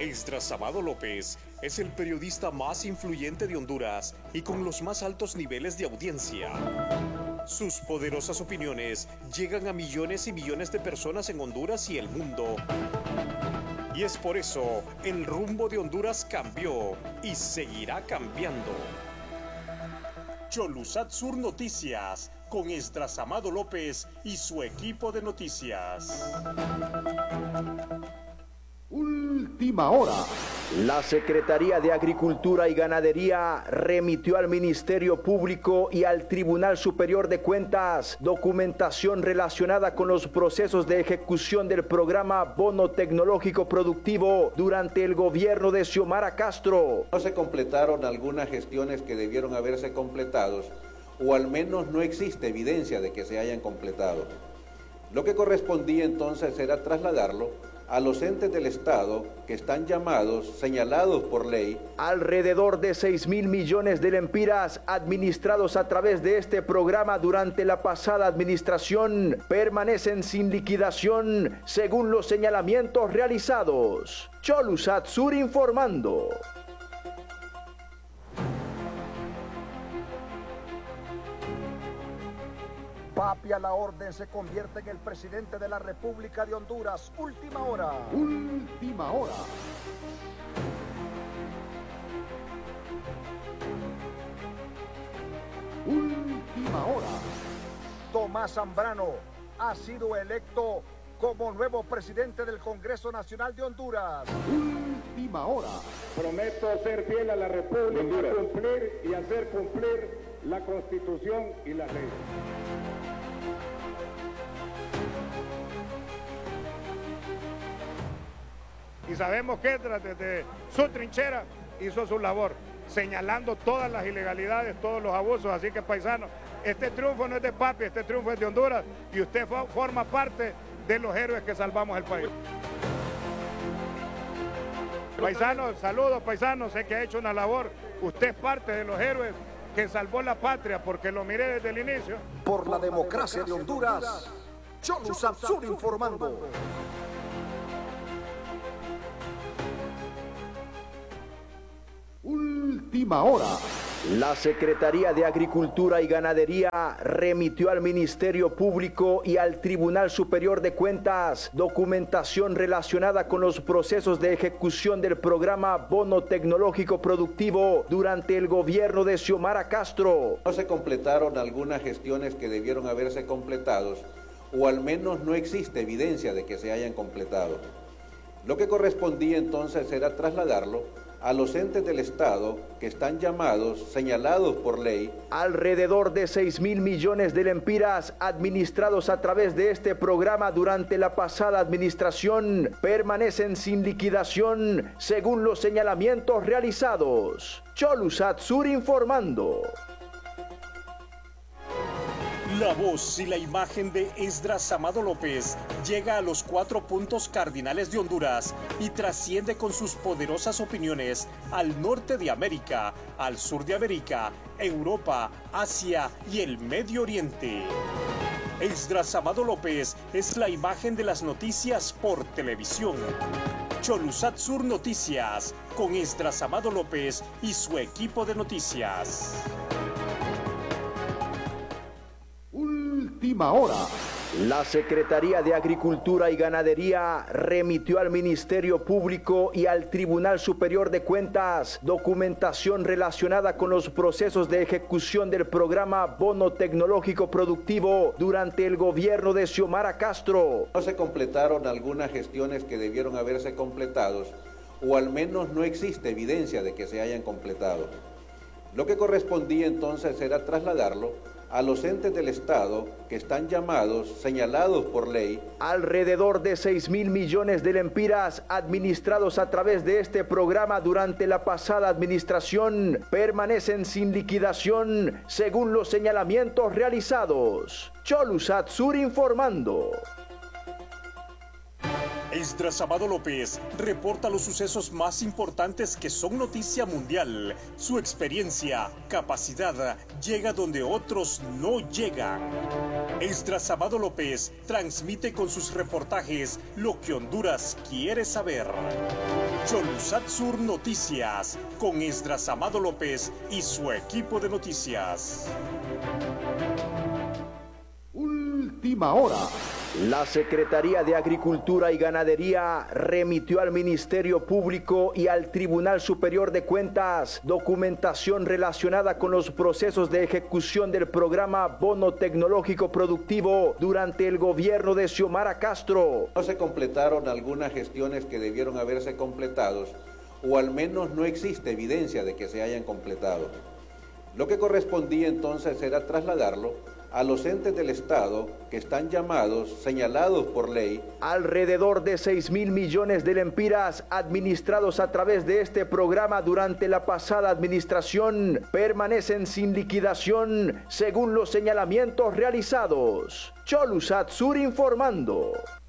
Esdras Amado López es el periodista más influyente de Honduras y con los más altos niveles de audiencia. Sus poderosas opiniones llegan a millones y millones de personas en Honduras y el mundo. Y es por eso el rumbo de Honduras cambió y seguirá cambiando. Cholusac Sur Noticias, con Esdras Amado López y su equipo de noticias. Última hora. La Secretaría de Agricultura y Ganadería remitió al Ministerio Público y al Tribunal Superior de Cuentas documentación relacionada con los procesos de ejecución del programa Bono Tecnológico Productivo durante el gobierno de Xiomara Castro. No se completaron algunas gestiones que debieron haberse completados, o al menos no existe evidencia de que se hayan completado. Lo que correspondía entonces era trasladarlo a los entes del Estado que están llamados, señalados por ley. Alrededor de 6.000 millones de lempiras administrados a través de este programa durante la pasada administración permanecen sin liquidación según los señalamientos realizados. Cholusac Sur informando. Papi a la orden se convierte en el presidente de la República de Honduras. Última hora. Última hora. Última hora. Tomás Zambrano ha sido electo como nuevo presidente del Congreso Nacional de Honduras. Última hora. Prometo ser fiel a la República, cumplir y hacer cumplir la Constitución y las leyes. Y sabemos que desde su trinchera hizo su labor, señalando todas las ilegalidades, todos los abusos. Así que, paisanos, este triunfo no es de Papi, este triunfo es de Honduras, y usted forma parte de los héroes que salvamos el país. Paisanos, saludos paisanos, sé que ha hecho una labor. Usted es parte de los héroes que salvó la patria, porque lo miré desde el inicio. Por la democracia de Honduras, Cholusac Sur informando. Última hora. La Secretaría de Agricultura y Ganadería remitió al Ministerio Público y al Tribunal Superior de Cuentas documentación relacionada con los procesos de ejecución del programa Bono Tecnológico Productivo durante el gobierno de Xiomara Castro. No se completaron algunas gestiones que debieron haberse completados, o al menos no existe evidencia de que se hayan completado. Lo que correspondía entonces era trasladarlo a los entes del Estado que están llamados, señalados por ley. Alrededor de 6.000 millones de lempiras administrados a través de este programa durante la pasada administración permanecen sin liquidación según los señalamientos realizados. Cholusac Sur informando. La voz y la imagen de Esdras Amado López llega a los 4 puntos cardinales de Honduras y trasciende con sus poderosas opiniones al norte de América, al sur de América, Europa, Asia y el Medio Oriente. Esdras Amado López es la imagen de las noticias por televisión. Cholusac Sur Noticias, con Esdras Amado López y su equipo de noticias. Última hora. La Secretaría de Agricultura y Ganadería remitió al Ministerio Público y al Tribunal Superior de Cuentas documentación relacionada con los procesos de ejecución del programa Bono Tecnológico Productivo durante el gobierno de Xiomara Castro. No se completaron algunas gestiones que debieron haberse completados, o al menos no existe evidencia de que se hayan completado. Lo que correspondía entonces era trasladarlo a los entes del Estado que están llamados, señalados por ley. Alrededor de 6.000 millones de lempiras administrados a través de este programa durante la pasada administración permanecen sin liquidación según los señalamientos realizados. Cholusac Sur informando. Esdras Amado López reporta los sucesos más importantes que son noticia mundial. Su experiencia, capacidad, llega donde otros no llegan. Esdras Amado López transmite con sus reportajes lo que Honduras quiere saber. Cholusat Sur Noticias, con Esdras Amado López y su equipo de noticias. Última hora. La Secretaría de Agricultura y Ganadería remitió al Ministerio Público y al Tribunal Superior de Cuentas documentación relacionada con los procesos de ejecución del programa Bono Tecnológico Productivo durante el gobierno de Xiomara Castro. No se completaron algunas gestiones que debieron haberse completado, o al menos no existe evidencia de que se hayan completado. Lo que correspondía entonces era trasladarlo a los entes del Estado que están llamados, señalados por ley. Alrededor de 6.000 millones de lempiras administrados a través de este programa durante la pasada administración permanecen sin liquidación según los señalamientos realizados. Cholusat Sur informando.